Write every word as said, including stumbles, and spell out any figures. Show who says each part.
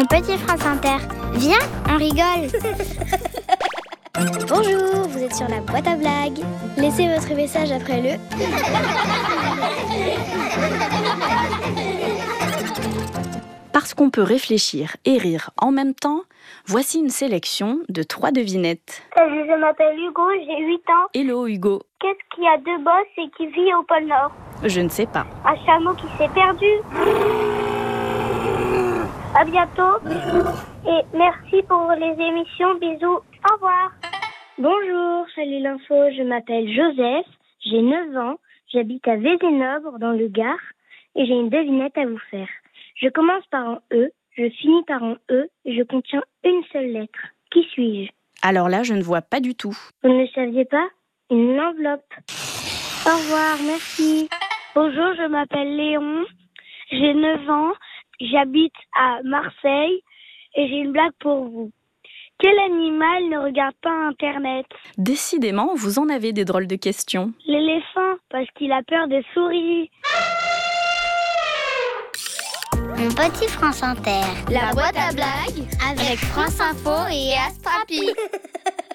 Speaker 1: Mon petit France Inter, viens, on rigole.
Speaker 2: Bonjour, vous êtes sur la boîte à blagues. Laissez votre message après le...
Speaker 3: Parce qu'on peut réfléchir et rire en même temps, voici une sélection de trois devinettes.
Speaker 4: Je m'appelle Hugo, j'ai huit ans.
Speaker 3: Hello Hugo.
Speaker 4: Qu'est-ce qui a deux bosses et qui vit au pôle Nord?
Speaker 3: Je ne sais pas.
Speaker 4: Un chameau qui s'est perdu. À bientôt. Et merci pour les émissions. Bisous. Au revoir.
Speaker 5: Bonjour, salut l'info. Je m'appelle Joseph, j'ai neuf ans. J'habite à Vézénobres dans le Gard et j'ai une devinette à vous faire. Je commence par un E, je finis par un E et je contiens une seule lettre. Qui suis-je?
Speaker 3: Alors là, je ne vois pas du tout.
Speaker 5: Vous ne le saviez pas? Une enveloppe. Au revoir, merci.
Speaker 4: Bonjour, je m'appelle Léon, j'ai neuf ans, j'habite à Marseille et j'ai une blague pour vous. Quel animal ne regarde pas Internet?
Speaker 3: Décidément, vous en avez des drôles de questions.
Speaker 4: L'éléphant, parce qu'il a peur des souris.
Speaker 1: Mon petit France Inter.
Speaker 2: La boîte à blagues
Speaker 1: Avec France Info et Astrapi.